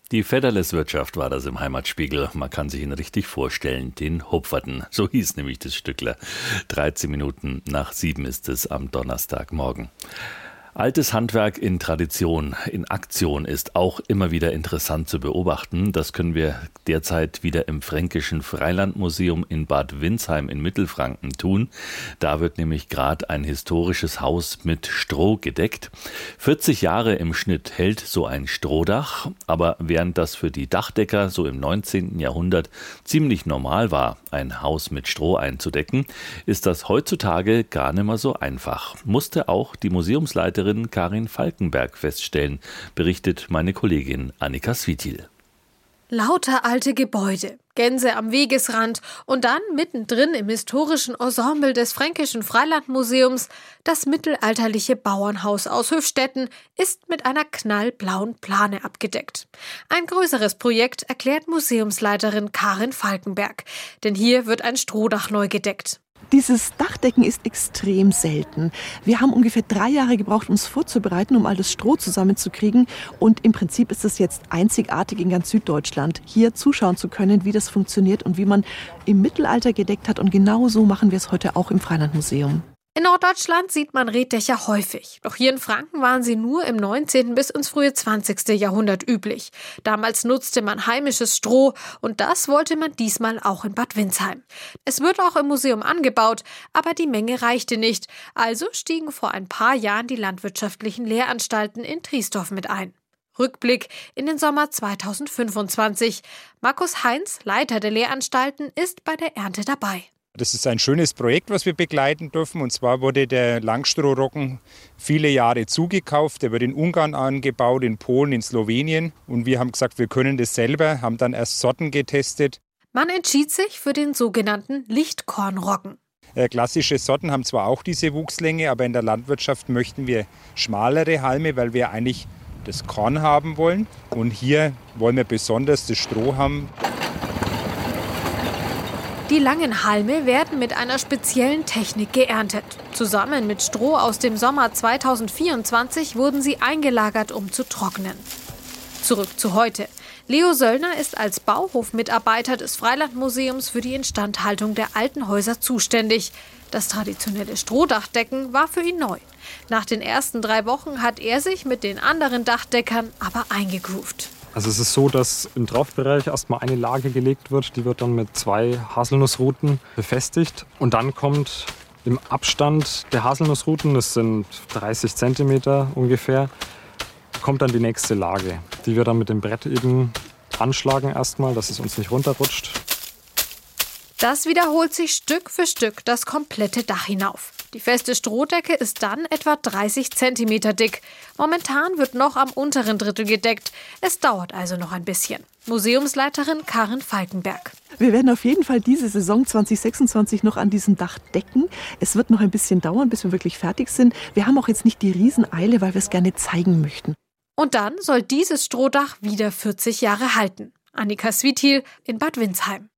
Die Federleswirtschaft war das im Heimatspiegel. Man kann sich ihn richtig vorstellen, den Hupferten. So hieß nämlich das Stückler. 13 Minuten nach 7 ist es am Donnerstagmorgen. Altes Handwerk in Tradition, in Aktion ist auch immer wieder interessant zu beobachten. Das können wir derzeit wieder im Fränkischen Freilandmuseum in Bad Windsheim in Mittelfranken tun. Da wird nämlich gerade ein historisches Haus mit Stroh gedeckt. 40 Jahre im Schnitt hält so ein Strohdach, aber während das für die Dachdecker so im 19. Jahrhundert ziemlich normal war, ein Haus mit Stroh einzudecken, ist das heutzutage gar nicht mehr so einfach. Musste auch die Museumsleiterin Karin Falkenberg feststellen, berichtet meine Kollegin Annika Svitil. Lauter alte Gebäude, Gänse am Wegesrand und dann mittendrin im historischen Ensemble des Fränkischen Freilandmuseums das mittelalterliche Bauernhaus aus Höfstetten ist mit einer knallblauen Plane abgedeckt. Ein größeres Projekt, erklärt Museumsleiterin Karin Falkenberg, denn hier wird ein Strohdach neu gedeckt. Dieses Dachdecken ist extrem selten. Wir haben ungefähr 3 Jahre gebraucht, uns vorzubereiten, um all das Stroh zusammenzukriegen. Und im Prinzip ist es jetzt einzigartig in ganz Süddeutschland, hier zuschauen zu können, wie das funktioniert und wie man im Mittelalter gedeckt hat. Und genau so machen wir es heute auch im Freilandmuseum. In Norddeutschland sieht man Reddächer häufig. Doch hier in Franken waren sie nur im 19. bis ins frühe 20. Jahrhundert üblich. Damals nutzte man heimisches Stroh und das wollte man diesmal auch in Bad Windsheim. Es wird auch im Museum angebaut, aber die Menge reichte nicht. Also stiegen vor ein paar Jahren die landwirtschaftlichen Lehranstalten in Triesdorf mit ein. Rückblick in den Sommer 2025. Markus Heinz, Leiter der Lehranstalten, ist bei der Ernte dabei. Das ist ein schönes Projekt, was wir begleiten dürfen. Und zwar wurde der Langstrohroggen viele Jahre zugekauft. Der wird in Ungarn angebaut, in Polen, in Slowenien. Und wir haben gesagt, wir können das selber, haben dann erst Sorten getestet. Man entschied sich für den sogenannten Lichtkornroggen. Klassische Sorten haben zwar auch diese Wuchslänge, aber in der Landwirtschaft möchten wir schmalere Halme, weil wir eigentlich das Korn haben wollen. Und hier wollen wir besonders das Stroh haben. Die langen Halme werden mit einer speziellen Technik geerntet. Zusammen mit Stroh aus dem Sommer 2024 wurden sie eingelagert, um zu trocknen. Zurück zu heute. Leo Söllner ist als Bauhofmitarbeiter des Freilandmuseums für die Instandhaltung der alten Häuser zuständig. Das traditionelle Strohdachdecken war für ihn neu. Nach den ersten 3 Wochen hat er sich mit den anderen Dachdeckern aber eingegroovt. Also es ist so, dass im Traufbereich erstmal eine Lage gelegt wird. Die wird dann mit 2 Haselnussruten befestigt. Und dann kommt im Abstand der Haselnussruten, das sind 30 Zentimeter ungefähr, kommt dann die nächste Lage. Die wir dann mit dem Brett eben anschlagen erstmal, dass es uns nicht runterrutscht. Das wiederholt sich Stück für Stück das komplette Dach hinauf. Die feste Strohdecke ist dann etwa 30 Zentimeter dick. Momentan wird noch am unteren Drittel gedeckt. Es dauert also noch ein bisschen. Museumsleiterin Karin Falkenberg. Wir werden auf jeden Fall diese Saison 2026 noch an diesem Dach decken. Es wird noch ein bisschen dauern, bis wir wirklich fertig sind. Wir haben auch jetzt nicht die Rieseneile, weil wir es gerne zeigen möchten. Und dann soll dieses Strohdach wieder 40 Jahre halten. Annika Svitil in Bad Windsheim.